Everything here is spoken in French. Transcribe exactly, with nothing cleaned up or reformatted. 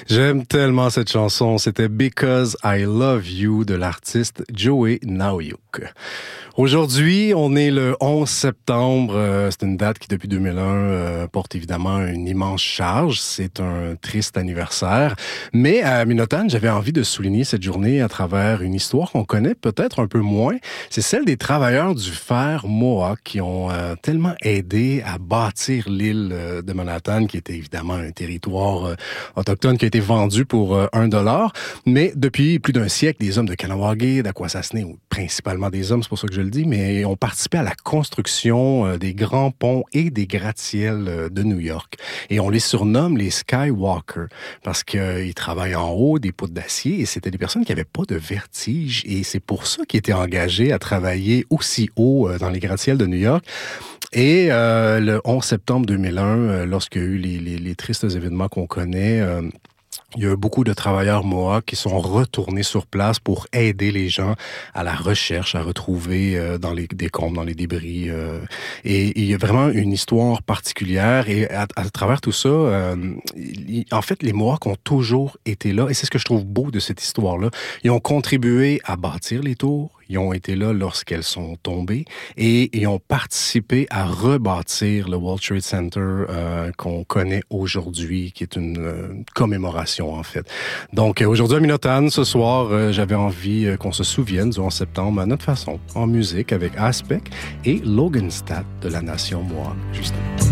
J'aime tellement cette chanson. C'était Because I Love You de l'artiste Joey Naoyuk. Aujourd'hui, on est le onze septembre. Euh, c'est une date qui, depuis deux mille un, euh, porte évidemment une immense charge. C'est un triste anniversaire. Mais à Minotane, j'avais envie de souligner cette journée à travers une histoire qu'on connaît peut-être un peu moins. C'est celle des travailleurs du fer Mohawk qui ont euh, tellement aidé à bâtir l'île euh, de Manhattan, qui était évidemment un territoire euh, autochtone qui a été vendu pour euh, un dollar. Mais depuis plus d'un siècle, des hommes de Kanawagé, d'Akwesasne, ou principalement des hommes, c'est pour ça que je le dis, mais ont participé à la construction euh, des grands ponts et des gratte-ciels euh, de New York. Et on les surnomme les Skywalkers parce qu'ils euh, travaillent en haut des poutres d'acier et c'était des personnes qui n'avaient pas de vertige. Et c'est pour ça qu'ils étaient engagés à travailler aussi haut euh, dans les gratte-ciels de New York. Et euh, le onze septembre deux mille un, euh, lorsqu'il y a eu les, les, les tristes événements qu'on connaît, euh, il y a beaucoup de travailleurs Mohawks qui sont retournés sur place pour aider les gens à la recherche, à retrouver euh, dans les décombres, dans les débris. Euh, et, et il y a vraiment une histoire particulière. Et à, à travers tout ça, euh, il, en fait, les Mohawks ont toujours été là. Et c'est ce que je trouve beau de cette histoire-là. Ils ont contribué à bâtir les tours. Ils ont été là lorsqu'elles sont tombées et ils ont participé à rebâtir le World Trade Center euh, qu'on connaît aujourd'hui, qui est une euh, commémoration en fait. Donc euh, aujourd'hui à Minotane, ce soir, euh, j'avais envie euh, qu'on se souvienne du onze septembre à notre façon, en musique avec Aspect et Logan Stat de la nation Mohawk, justement.